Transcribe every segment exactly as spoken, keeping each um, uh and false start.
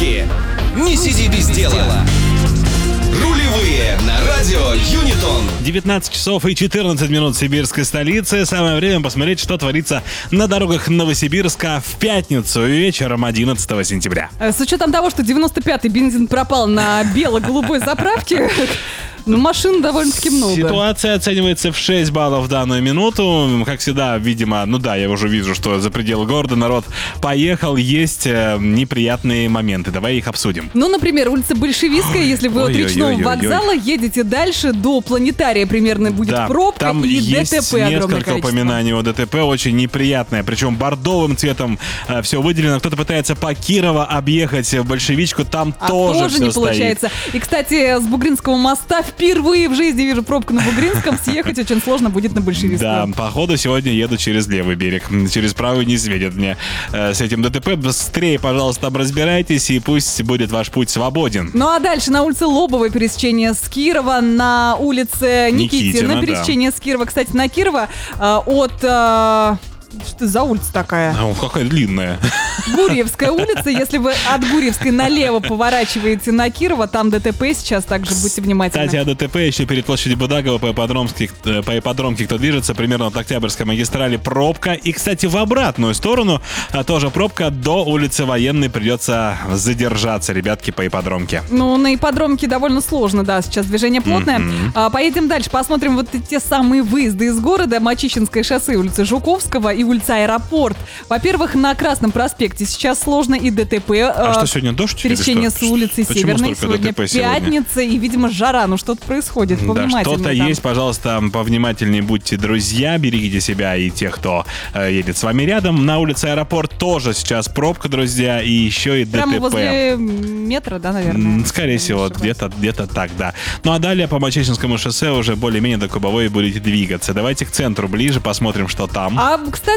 пробки. Не сиди без дела. Рулевые на радио Юнитон. девятнадцать часов и четырнадцать минут сибирской столицы. Самое время посмотреть, что творится на дорогах Новосибирска в пятницу вечером одиннадцатого сентября. С учетом того, что девяносто пятый бензин пропал на бело-голубой заправке, ну, машин довольно-таки много. Ситуация оценивается в шесть баллов в данную минуту. Как всегда, видимо, ну да, я уже вижу, что за пределы города народ поехал. Есть э, неприятные моменты. Давай их обсудим. Ну, например, улица Большевистская, если вы от Речного вокзала едете дальше, до Планетария примерно будет да, пробка там и есть ДТП огромное несколько количество. упоминаний о ДТП, очень неприятное. Причем бордовым цветом э, все выделено. Кто-то пытается по Кирова объехать Большевичку, там а тоже, тоже все не стоит. получается. И, кстати, с Бугринского моста впервые в жизни вижу пробку на Бугринском. Съехать очень сложно будет на Большевистскую. Да, походу сегодня еду через левый берег. Через правый не светит мне э, с этим ДТП. Быстрее, пожалуйста, разбирайтесь, и пусть будет ваш путь свободен. Ну а дальше на улице Лобовой пересечение с Кирова, на улице Никитина, Никитина, пересечение да. с Кирова. Кстати, на Кирова э, от... Э, что за улица такая? А, какая длинная. Гурьевская улица. Если вы от Гурьевской налево поворачиваете на Кирова, там ДТП сейчас, также будьте внимательны. Кстати, о ДТП еще перед площадью Будагова по ипподромке, по ипподромке, кто движется, примерно от Октябрьской магистрали пробка. И, кстати, в обратную сторону тоже пробка. До улицы Военной придется задержаться, ребятки, по ипподромке. Ну, на ипподромке довольно сложно, да, сейчас движение плотное. Mm-hmm. А, поедем дальше, посмотрим вот те самые выезды из города. Мачищинское шоссе, улица Жуковского и улица Аэропорт. Во-первых, на Красном проспекте сейчас сложно и ДТП. А э, что, сегодня дождь? Пересечение с улицы Северной. Сегодня пятница и, видимо, жара. Ну, что-то происходит. Да, что-то там есть. Пожалуйста, повнимательнее будьте, друзья. Берегите себя и тех, кто э, едет с вами рядом. На улице Аэропорт тоже сейчас пробка, друзья, и еще и ДТП. Прямо возле метро, да, наверное? Скорее всего, где-то, где-то так, да. Ну, а далее по Мачищинскому шоссе уже более-менее до Кубовой будете двигаться. Давайте к центру ближе, посмотрим, что там. А, кстати,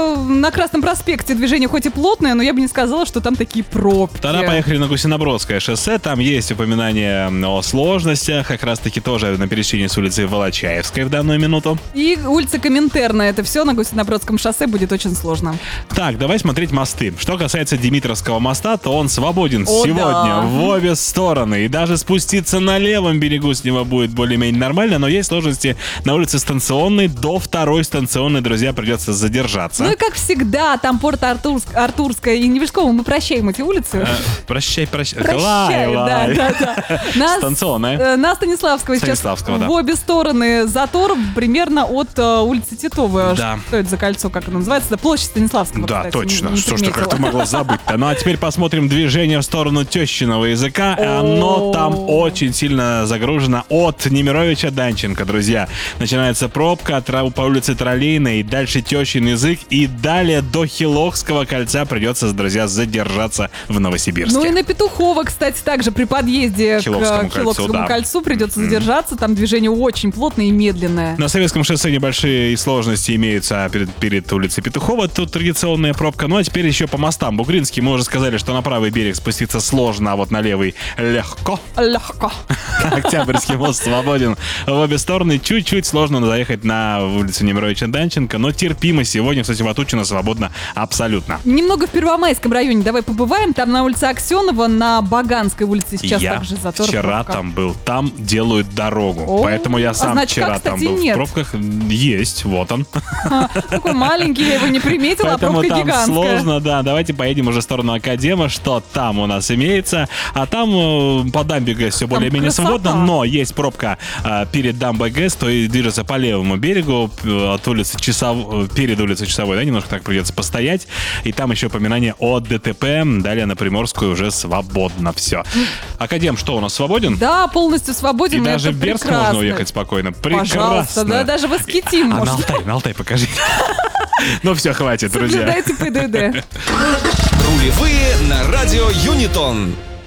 на Красном проспекте движение хоть и плотное, но я бы не сказала, что там такие пробки. Тогда поехали на Гусинобродское шоссе. Там есть упоминание о сложностях. Как раз-таки тоже на пересечении с улицей Волочаевской в данную минуту. И улица Коминтерна. Это все на Гусинобродском шоссе будет очень сложно. Так, давай смотреть мосты. Что касается Димитровского моста, то он свободен О, сегодня да. в обе стороны. И даже спуститься на левом берегу с него будет более-менее нормально. Но есть сложности на улице Станционной. До второй станционной, друзья, придется задержаться. Ну и как всегда, там порт Артурск, Артурская и Невельского, мы прощаем эти улицы. А, прощай, прощай. Прощай, да, да, да. На, Станционная. На Станиславского сейчас Станиславского, да. в обе стороны затор примерно от uh, улицы Титовой. Да. Что это за кольцо, как оно называется? Да, площадь Станиславского, Да, кстати, точно. Не, не Что ж ты как-то могла забыть-то? Ну а теперь посмотрим движение в сторону тещиного языка. Оно там очень сильно загружено от Немировича Данченко, друзья. Начинается пробка по улице Троллейной, дальше тещин язык, и далее до Хилокского кольца придется, друзья, задержаться в Новосибирске. Ну и на Петухова, кстати, также при подъезде Хилокскому к Хилокскому кольцу, да. кольцу придется задержаться. Там движение очень плотное и медленное. На Советском шоссе небольшие сложности имеются перед, перед улицей Петухова. Тут традиционная пробка. Ну а теперь еще по мостам. Бугринский, мы уже сказали, что на правый берег спуститься сложно, а вот на левый легко. Легко. Октябрьский мост свободен в обе стороны. Чуть-чуть сложно заехать на улицу Немировича Данченко, но терпимо. Сегодня, кстати, Ватутчина свободно абсолютно. Немного в Первомайском районе давай побываем. Там на улице Аксенова, на Баганской улице сейчас я также затор. вчера пробка. там был. Там делают дорогу. О, поэтому я сам а значит, вчера как, там кстати, был нет. в пробках. Есть, вот он. А, такой маленький, я его не приметила, а Поэтому пробка там гигантская. сложно, да. Давайте поедем уже в сторону Академа, что там у нас имеется. А там э, по дамбе ГЭС все более-менее свободно, но есть пробка э, перед дамбой ГЭС, то есть движется по левому берегу э, от улицы Часов... перед улицей Часовой, да, немножко так придется постоять. И там еще упоминание о ДТП. Далее на Приморскую уже свободно все. Академ что, у нас свободен? Да, полностью свободен. И даже в Берск прекрасно. можно уехать спокойно. Прекрасно. Пожалуйста, да, даже в Аскетин А можно. на Алтай, на Алтай покажи. Ну все, хватит, друзья. Соблюдайте ПДД. Рулевые на радио Юнитон.